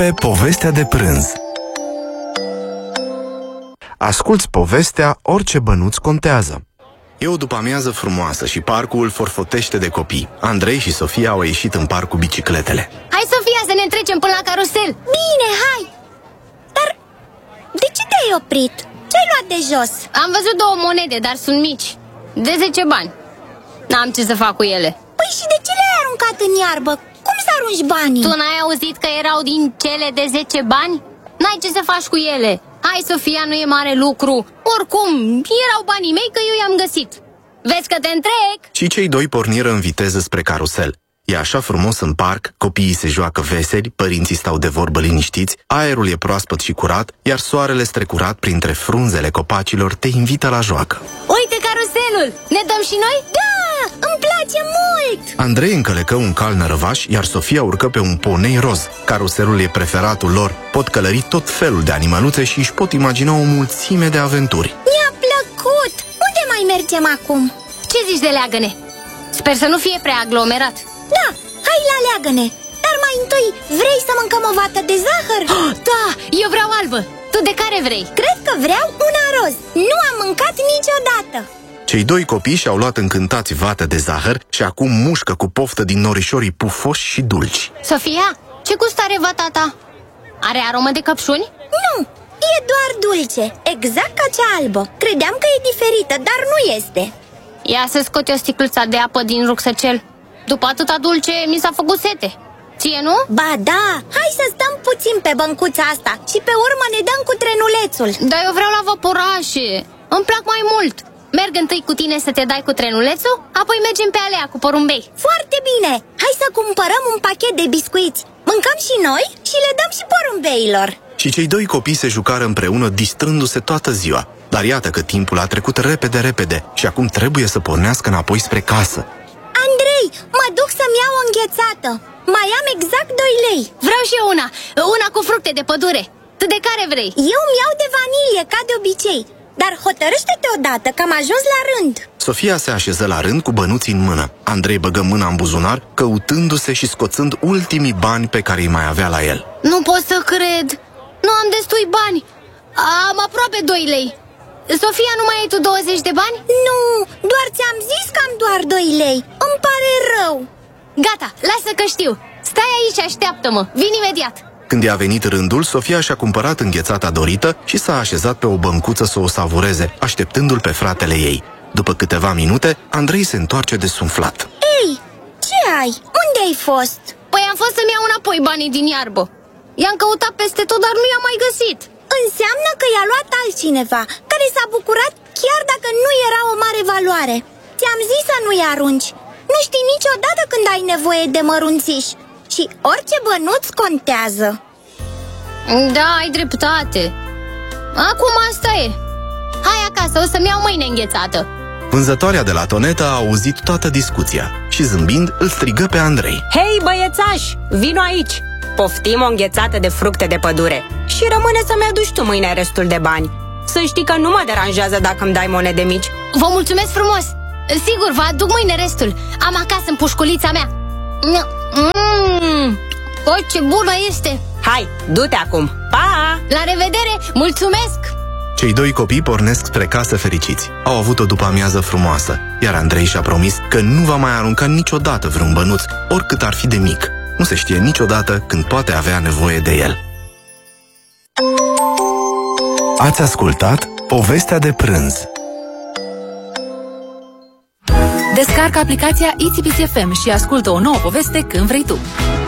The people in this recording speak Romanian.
Începe povestea de prânz. Asculți povestea Orice bănuț contează. E o după-amiază frumoasă și parcul forfotește de copii. Andrei și Sofia au ieșit în parc cu bicicletele. Hai, Sofia, să ne trecem până la carusel. Bine, hai! Dar de ce te-ai oprit? Ce-ai luat de jos? Am văzut 2 monede, dar sunt mici, de 10 bani. N-am ce să fac cu ele. Păi și de ce le-ai aruncat în iarbă? Cum să arunci banii? Tu n-ai auzit că erau din cele de 10 bani? N-ai ce să faci cu ele. Hai, Sofia, nu e mare lucru. Oricum, erau banii mei, că eu i-am găsit. Vezi că te întrec? Și cei doi porniră în viteză spre carusel. E așa frumos în parc, copiii se joacă veseli, părinții stau de vorbă liniștiți, aerul e proaspăt și curat, iar soarele strecurat printre frunzele copacilor te invită la joacă. Uite caruselul! Ne dăm și noi? Da, îmi place mult! Andrei încălecă un cal nărăvaș, iar Sofia urcă pe un ponei roz. Caruselul e preferatul lor, pot călări tot felul de animăluțe și își pot imagina o mulțime de aventuri. Mi-a plăcut! Unde mai mergem acum? Ce zici de leagăne? Sper să nu fie prea aglomerat. Da, hai la leagăne! Dar mai întâi, vrei să mâncăm o vată de zahăr? Da, eu vreau albă. Tu de care vrei? Cred că vreau una roz. Nu am mâncat niciodată. Cei doi copii și-au luat încântați vată de zahăr și acum mușcă cu poftă din norișorii pufoși și dulci. Sofia, ce gust are vata ta? Are aromă de căpșuni? Nu, e doar dulce, exact ca cea albă. Credeam că e diferită, dar nu este. Ia să scoți o sticluță de apă din rucsăcel. După atâta dulce, mi s-a făcut sete. Ție, nu? Ba da, hai să stăm puțin pe băncuța asta și pe urmă ne dăm cu trenulețul. Dar eu vreau la vaporașe. Îmi plac mai mult. Merg întâi cu tine să te dai cu trenulețul, apoi mergem pe alea cu porumbei. Foarte bine, hai să cumpărăm un pachet de biscuiți. Mâncăm și noi și le dăm și porumbeilor. Și cei doi copii se jucară împreună, distrându-se toată ziua. Dar iată că timpul a trecut repede și acum trebuie să pornească înapoi spre casă. Andrei, mă duc să-mi iau o înghețată. Mai am exact 2 lei. Vreau și eu una cu fructe de pădure. Tu de care vrei? Eu îmi iau de vanilie, ca de obicei. Dar hotărăște-te odată, că am ajuns la rând. Sofia se așeză la rând cu bănuții în mână. Andrei băgă mâna în buzunar, căutându-se și scoțând ultimii bani pe care îi mai avea la el. Nu pot să cred. Nu am destui bani. Am aproape 2 lei. Sofia, nu mai ai tu 20 de bani? Nu, doar ți-am zis că am doar 2 lei. Îmi pare rău. Gata, lasă că știu. Stai aici, așteaptă-mă, vin imediat. Când i-a venit rândul, Sofia și-a cumpărat înghețata dorită și s-a așezat pe o băncuță să o savureze, așteptându-l pe fratele ei. După câteva minute, Andrei se întoarce desumflat. Ei, ce ai? Unde ai fost? Păi am fost să-mi iau înapoi banii din iarbă. I-am căutat peste tot, dar nu i-am mai găsit. Înseamnă că i-a luat altcineva, care s-a bucurat chiar dacă nu era o mare valoare. Ți-am zis să nu-i arunci. Nu știi niciodată când ai nevoie de mărunțiși. Și orice bănuț contează. Da, ai dreptate. Acum asta e. Hai acasă, o să-mi iau mâine înghețată. Vânzătoarea de la tonetă a auzit toată discuția și zâmbind îl strigă pe Andrei. Hei, băiețași, vino aici! Poftim o înghețată de fructe de pădure și rămâne să-mi aduci tu mâine restul de bani. Să știi că nu mă deranjează dacă îmi dai monede mici. Vă mulțumesc frumos. Sigur, vă aduc mâine restul. Am acasă în pușculița mea. O, ce bună este! Hai, du-te acum! Pa! La revedere! Mulțumesc! Cei doi copii pornesc spre casă fericiți. Au avut o după-amiază frumoasă, iar Andrei și-a promis că nu va mai arunca niciodată vreun bănuț, oricât ar fi de mic. Nu se știe niciodată când poate avea nevoie de el. Ați ascultat povestea de prânz. Descarcă aplicația EasyBiz FM și ascultă o nouă poveste când vrei tu.